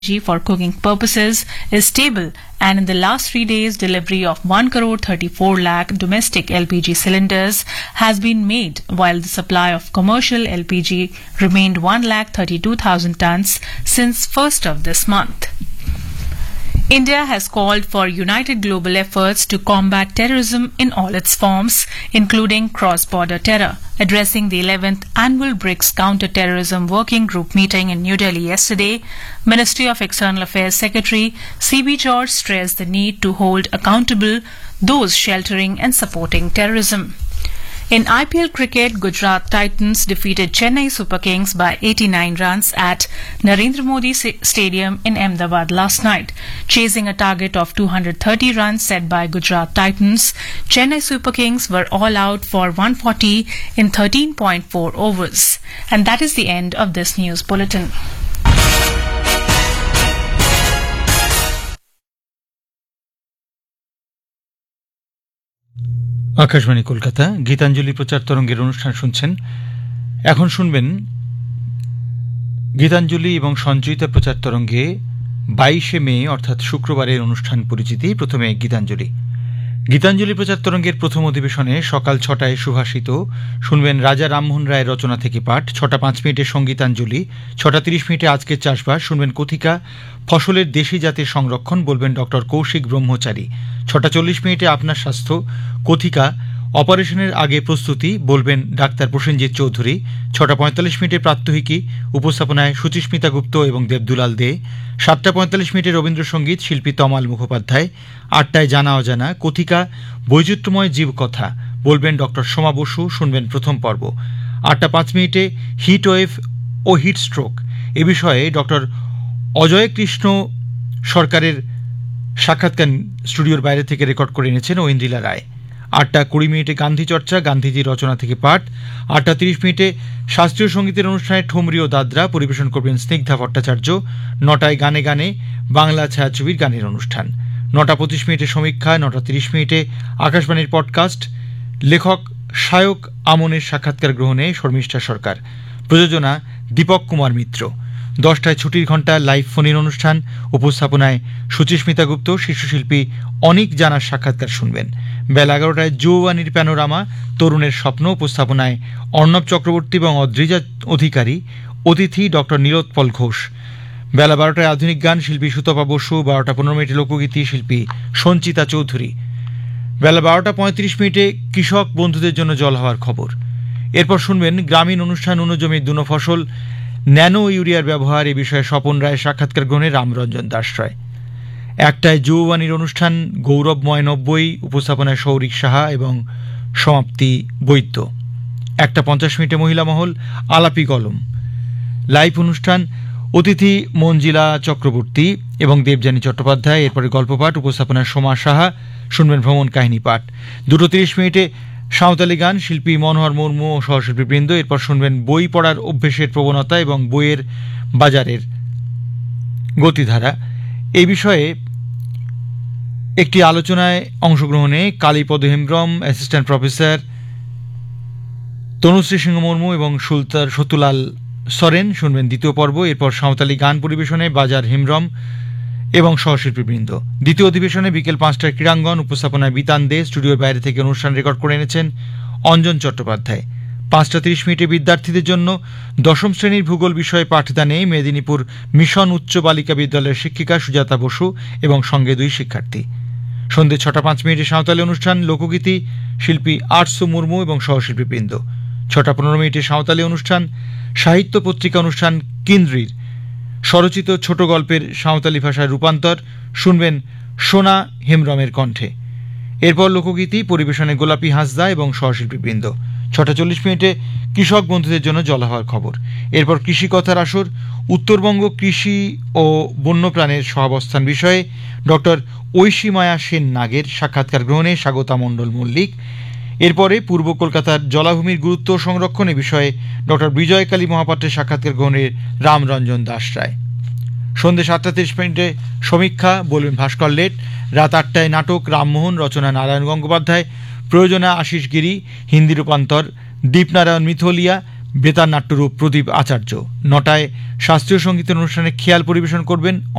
for cooking purposes is stable, and in the last 3 days delivery of 1 crore 34 lakh domestic LPG cylinders has been made, while the supply of commercial LPG remained 1 lakh 32,000 tons since 1st of this month. India has called for united global efforts to combat terrorism in all its forms, including cross-border terror. Addressing the 11th annual BRICS Counter-Terrorism Working Group meeting in New Delhi yesterday, Ministry of External Affairs Secretary C.B. George stressed the need to hold accountable those sheltering and supporting terrorism. In IPL cricket, Gujarat Titans defeated Chennai Super Kings by 89 runs at Narendra Modi Stadium in Ahmedabad last night. Chasing a target of 230 runs set by Gujarat Titans, Chennai Super Kings were all out for 140 in 13.4 overs. And that is the end of this news bulletin. Akashvani Kolkata Gitanjali প্রচার তরঙ্গের অনুষ্ঠান শুনছেন। এখন শুনবেন গীতাঞ্জলি এবং সঞ্চয়িতা প্রচার তরঙ্গে 22শে মে অর্থাৎ শুক্রবারের অনুষ্ঠান পরিচিতি। প্রথমে গীতাঞ্জলি। গীতাঞ্জলি প্রচার তরঙ্গের প্রথম অধিবেশনে সকাল 6টায় সুভাষিত শুনবেন রাজা রামমোহন রায়ের রচনা থেকে পাঠ। 6টা 5 মিনিটে সঙ্গীতাঞ্জলি। 6টা 30 মিনিটে আজকের চাষবাস শুনবেন কথিকা ফসলের দেশি জাতের সংরক্ষণ, বলবেন ডক্টর কৌশিক ব্রহ্মচারী। 6টা 40 মিনিটে আপনার স্বাস্থ্য, কথিকা অপারেশনের আগে প্রস্তুতি, বলবেন ডাক্তার প্রসেনজিৎ চৌধুরী। 6টা 45 মিনিটে প্রাত্যহিকী, উপস্থাপনায় সুচিস্মিতা গুপ্ত এবং দেবদুলাল দে। 7টা 45 মিনিটে রবীন্দ্রসঙ্গীত, শিল্পী তমাল মুখোপাধ্যায়। 8টায় জানা অজানা, কথিকা বৈচিত্র্যময় জীবকথা, বলবেন ডক্টর সোমা বসু, শুনবেন প্রথম পর্ব। 8টা 5 মিনিটে হিট ওয়েভ ও হিট স্ট্রোক এ বিষয়ে ডক্টর অজয় কৃষ্ণ সরকারের সাক্ষাৎকার স্টুডিওর বাইরে থেকে রেকর্ড করে এনেছেন ঐন্দ্রিলা রায়। 8টা 20 মিনিটে গান্ধী চর্চা, গান্ধীজির রচনা থেকে পাঠ। 8টা 30 মিনিটে শাস্ত্রীয় সঙ্গীতের অনুষ্ঠানে ঠুমরি ও দাদরা, পরিবেশন করবেন স্নিগ্ধা ভট্টাচার্য। 9টায় গানে গানে বাংলা ছায়াছবির গানের অনুষ্ঠান। 9টা 25 মিনিটে সমীক্ষা। 9টা 30 মিনিটে আকাশবাণীর পডকাস্ট, লেখক শায়ক আমনের সাক্ষাৎকার গ্রহণে শর্মিষ্ঠা সরকার, প্রযোজনা দীপক কুমার মিত্র। 10টায় ছুটির ঘণ্টা, লাইভ ফোন-ইন অনুষ্ঠান, উপস্থাপনায় সুচিস্মিতা গুপ্ত, শিশুশিল্পী অনিক জানার সাক্ষাৎকার শুনবেন। বেলা 11টায় যৌবনের প্যানোরামা, তরুণের স্বপ্ন, উপস্থাপনায় অর্ণব চক্রবর্তী এবং অদ্রিজা অধিকারী, অতিথি ডক্টর নীলোৎপল ঘোষ। বেলা 12টায় আধুনিক গান, শিল্পী সুতপা বসু। 12টা 15 মিনিটে লোকগীতি, শিল্পী সঞ্চিতা চৌধুরী। বেলা 12টা 35 মিনিটে কৃষক বন্ধুদের জন্য জল হওয়ার খবর। এরপর শুনবেন গ্রামীণ অনুষ্ঠান, অনুজমির দুনো ফসল, ন্যানো ইউরিয়ার ব্যবহার, এ বিষয়ে স্বপন রায়ের সাক্ষাৎকার গ্রহণে রামরঞ্জন দাসরায়। 1টায় যৌবনের অনুষ্ঠান, গৌরবময় 90, উপস্থাপনায় সৌরিক সাহা এবং সমাপ্তি বৈদ্য। 1টা 50 মিনিটে মহিলা মহল, আলাপি কলম, লাইভ অনুষ্ঠান, অতিথি মঞ্জিলা চক্রবর্তী এবং দেবযানী চট্টোপাধ্যায়। এরপরে গল্পপাঠ, উপস্থাপনায় সোমা সাহা, শুনবেন ভ্রমণ কাহিনী পাঠ। 2টো 30 মিনিটে সাঁওতালি গান, শিল্পী মনোহর মুর্মু ও সহশিল্পীবৃন্দ। এরপর শুনবেন বই পড়ার অভ্যেসের প্রবণতা এবং বইয়ের বাজারের গতিধারা, এই বিষয়ে একটি আলোচনায় অংশগ্রহণে কালীপদ হেমব্রম, অ্যাসিস্ট্যান্ট প্রফেসর তনুশ্রী সিংহ মুর্মু এবং সতুলাল সরেন, শুনবেন দ্বিতীয় পর্ব। এরপর সাঁওতালি গান পরিবেশনে বাজার হেমব্রম এবং সহশিল্পীবৃন্দ। দ্বিতীয় অধিবেশনে বিকেল 5টায় ক্রীড়াঙ্গন, উপস্থাপনায় বিতান দে, স্টুডিওর বাইরে থেকে অনুষ্ঠান রেকর্ড করে এনেছেন অঞ্জন চট্টোপাধ্যায়। 5টা 30 মিনিটে বিদ্যার্থীদের জন্য 10ম শ্রেণীর ভূগোল বিষয়ে পাঠদানে মেদিনীপুর মিশন উচ্চ বালিকা বিদ্যালয়ের শিক্ষিকা সুজাতা বসু এবং সঙ্গে 2 শিক্ষার্থী। সন্ধ্যে 6টা 5 মিনিটে সাঁওতালি অনুষ্ঠান, লোকগীতি, শিল্পী আরসু মুর্মু এবং সহশিল্পীবৃন্দ। 6টা 15 মিনিটে সাঁওতালি অনুষ্ঠান, সাহিত্য পত্রিকা অনুষ্ঠান কেন্দ্রীর স্বরচিত ছোট গল্পের সাঁওতালি ভাষায় রূপান্তর, শুনবেন সোনা হেমব্রমের কণ্ঠে। এরপর লোকগীতি, পরিবেশনে গোলাপী হাঁসদা এবং সহশিল্পীবৃন্দ। 6টা 40 মিনিটে কৃষক বন্ধুদের জন্য জল হওয়ার খবর। এরপর কৃষি কথার আসর, উত্তরবঙ্গ কৃষি ও বন্যপ্রাণের সহাবস্থান বিষয়ে ডক্টর ঐশী মায়া সেন নাগের সাক্ষাৎকার গ্রহণে স্বাগতা মণ্ডল মল্লিক। এরপরে পূর্ব কলকাতার জলাভূমির গুরুত্ব সংরক্ষণ, এ বিষয়ে ডক্টর বিজয়কালী মহাপাত্রের সাক্ষাৎকার গ্রহণের রামরঞ্জন দাসরায়। সন্ধ্যে 7টা 30 মিনিটে সমীক্ষা, বলবেন ভাস্কর লেট। রাত 8টায় নাটক রামমোহন, রচনা নারায়ণ গঙ্গোপাধ্যায়, প্রয়োজনা আশিস গিরি, হিন্দি রূপান্তর দীপনারায়ণ মিথলিয়া, বেতার নাট্যরূপ প্রদীপ আচার্য। 9টায় শাস্ত্রীয় সঙ্গীতের অনুষ্ঠানে খেয়াল পরিবেশন করবেন